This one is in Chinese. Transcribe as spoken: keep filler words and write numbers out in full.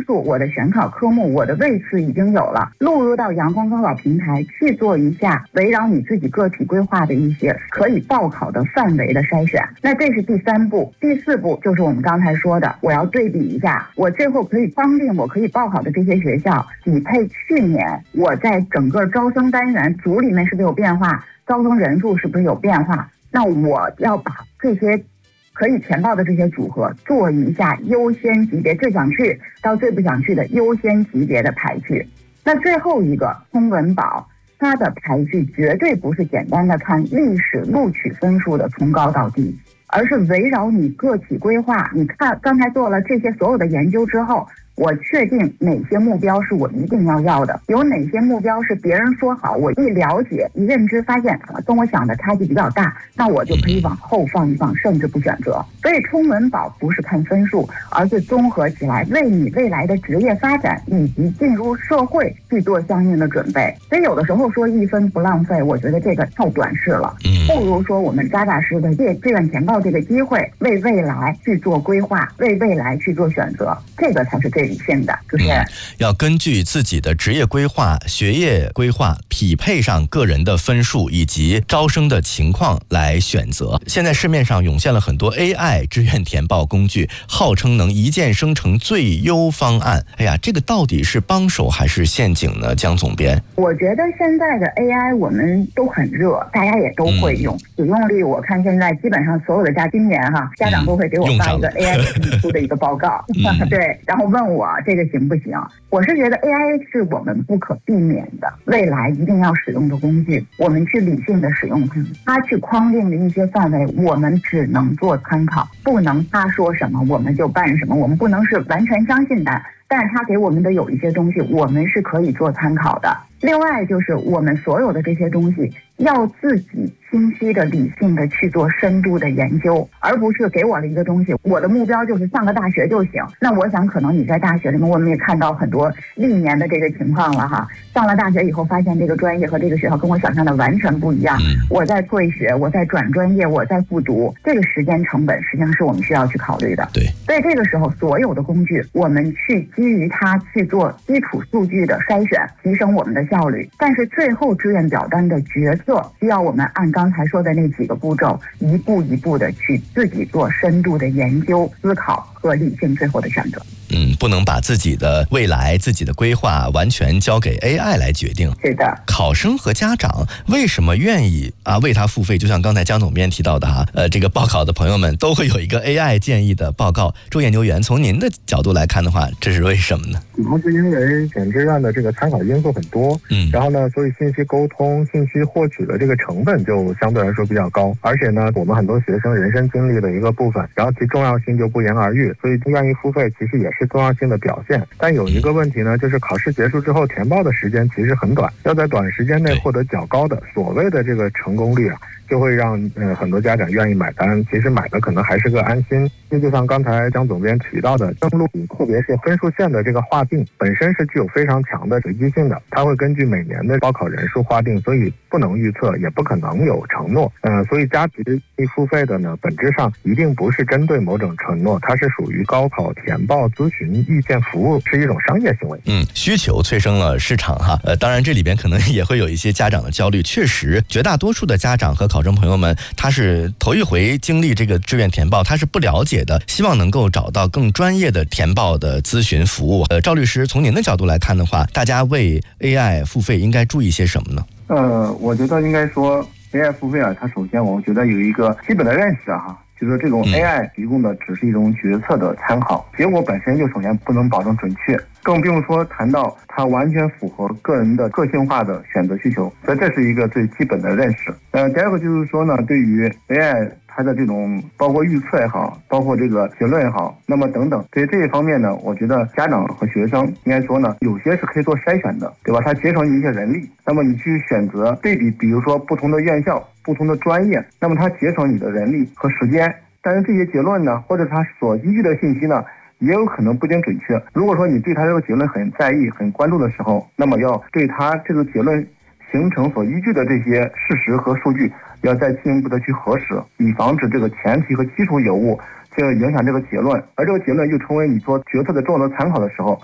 素、我的选考科目、我的位次已经有了，录入到阳光高考平台去做一下围绕你自己个体规划的一些可以报考的范围的筛选。那这是第三步。第四步就是我们刚才说的，我要对比一下，我最后可以框定我可以报考的这些学校，匹配去年我在整个招生单元组里面是不是有变化，招生人数是不是有变化，那我要把这些可以填报的这些组合做一下优先级别，最想去到最不想去的优先级别的排序。那最后一个通文保，它的排序绝对不是简单的看历史录取分数的从高到低，而是围绕你个体规划。你看刚才做了这些所有的研究之后，我确定哪些目标是我一定要要的，有哪些目标是别人说好，我一了解一认知发现跟我想的差距比较大，那我就可以往后放一放，甚至不选择。所以冲文保不是看分数，而是综合起来为你未来的职业发展以及进入社会去做相应的准备。所以有的时候说一分不浪费，我觉得这个太短视了，不如说我们扎扎实的借志愿填报这个机会，为未来去做规划，为未来去做选择，这个才是最理性的。就是、嗯、 要根据自己的职业规划、学业规划匹配上个人的分数以及招生的情况来选择。现在市面上涌现了很多 A I 志愿填报工具，号称能一键生成最优方案。哎呀，这个到底是帮手还是陷阱呢？江总编， 我觉得现在的 A I 我们都很热，大家也都会用，嗯、使用率我看现在基本上所有的家今年哈家长都会给我发一个 A I 出的一个报告，嗯、对，然后问我这个行不行？我是觉得 A I 是我们不可避免的，未来一定要使用的工具，我们去理性的使用它，它去框定的一些范围，我们只能做参考，不能他说什么我们就办什么，我们不能是完全相信他，但是他给我们的有一些东西，我们是可以做参考的。另外就是我们所有的这些东西要自己清晰的理性的去做深度的研究，而不是给我的一个东西我的目标就是上个大学就行。那我想可能你在大学里面我们也看到很多历年的这个情况了哈，上了大学以后发现这个专业和这个学校跟我想象的完全不一样，我在退学，我在转专业，我在复读，这个时间成本实际上是我们需要去考虑的。 对， 所以这个时候所有的工具我们去基于它去做基础数据的筛选，提升我们的效率，但是最后志愿表单的决策需要我们按刚才说的那几个步骤一步一步的去自己做深度的研究思考和理性最后的选择。 嗯，不能把自己的未来自己的规划完全交给 A I 来决定。 是的， 考生和家长为什么愿意啊为他付费？就像刚才江总编提到的哈，呃，这个报考的朋友们都会有一个 A I 建议的报告。周研究员，从您的角度来看的话，这是为什么呢？ 主要是因为选志愿的这个参考因素很多，嗯，然后呢，所以信息沟通、信息获取的这个成本就相对来说比较高，而且呢，我们很多学生人生经历的一个部分，然后其重要性就不言而喻，所以愿意付费其实也是重要性的表现。但有一个问题呢，就是考试结束之后填报的时间其实很短，要在短时间内获得较高的所谓的这个成功率啊，就会让呃很多家长愿意买单，其实买的可能还是个安心。就像刚才江总编提到的，登录特别是分数线的这个划定本身是具有非常强的随机性的，它会根据每年的高考人数划定，所以不能预测，也不可能有承诺。呃，所以加急付费的呢，本质上一定不是针对某种承诺，它是属于高考填报咨询意见服务，是一种商业行为。 嗯，需求催生了市场哈。呃，当然这里边可能也会有一些家长的焦虑，确实绝大多数的家长和考生朋友们，他是头一回经历这个志愿填报，他是不了解的，希望能够找到更专业的填报的咨询服务。呃，赵律师，从您的角度来看的话，大家为 A I 付费应该注意些什么呢？ 呃，我觉得应该说 A I 付费啊，它首先我觉得有一个基本的认识啊，就是这种 A I 提供的只是一种决策的参考，结果本身就首先不能保证准确，更不用说谈到它完全符合个人的个性化的选择需求，所以这是一个最基本的认识。呃，第二个就是说呢，对于 A I 它的这种包括预测也好，包括这个结论也好，那么等等，对于这一方面呢，我觉得家长和学生应该说呢，有些是可以做筛选的，对吧？它节省你一些人力，那么你去选择对比，比如说不同的院校、不同的专业，那么它节省你的人力和时间，但是这些结论呢，或者它所依据的信息呢，也有可能不一定准确。如果说你对它这个结论很在意、很关注的时候，那么要对它这个结论形成所依据的这些事实和数据，要再进一步的去核实，以防止这个前提和基础有误，就影响这个结论，而这个结论又成为你做决策的重要的参考的时候，